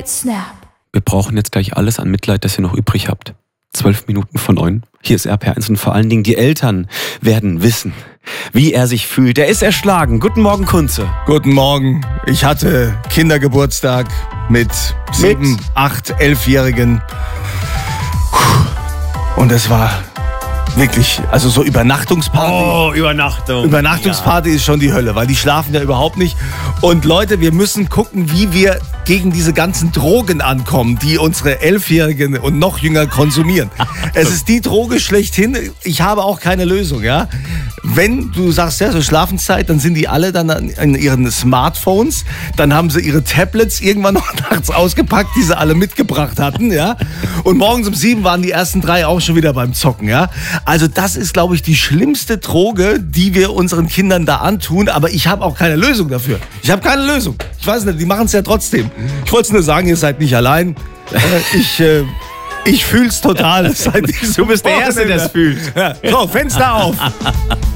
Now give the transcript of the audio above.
Late Snap. Wir brauchen jetzt gleich alles an Mitleid, das ihr noch übrig habt. 12 Minuten von 9. Hier ist RPR1 und vor allen Dingen die Eltern werden wissen, wie er sich fühlt. Er ist erschlagen. Guten Morgen, Kunze. Guten Morgen. Ich hatte Kindergeburtstag mit 7, 8, 11-Jährigen. Und es war wirklich, also so Übernachtungsparty. Oh, Übernachtung. Übernachtungsparty ist schon die Hölle, weil die schlafen ja überhaupt nicht. Und Leute, wir müssen gucken, wie wir gegen diese ganzen Drogen ankommen, die unsere 11-Jährigen und noch jünger konsumieren. Es ist die Droge schlechthin. Ich habe auch keine Lösung, ja. Wenn du sagst, ja, so Schlafenszeit, dann sind die alle dann in ihren Smartphones. Dann haben sie ihre Tablets irgendwann noch nachts ausgepackt, die sie alle mitgebracht hatten, ja. Und morgens um 7 waren die ersten 3 auch schon wieder beim Zocken, ja. Also das ist, glaube ich, die schlimmste Droge, die wir unseren Kindern da antun. Aber ich habe auch keine Lösung dafür. Ich habe keine Lösung. Ich weiß nicht, die machen es ja trotzdem. Ich wollte es nur sagen, ihr seid nicht allein. Ich fühle es total. Du bist der Erste, der es fühlt. Ja. So, Fenster auf.